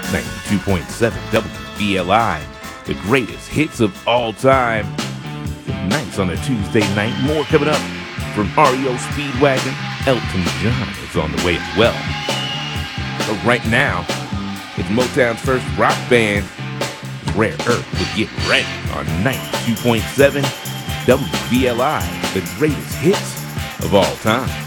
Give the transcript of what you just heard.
92.7 WVLI, the greatest hits of all time. Nights on a Tuesday night. More coming up from REO Speedwagon. Elton John is on the way as well. But right now, it's Motown's first rock band, Rare Earth, with Get Ready on 92.7 WVLI, the greatest hits of all time.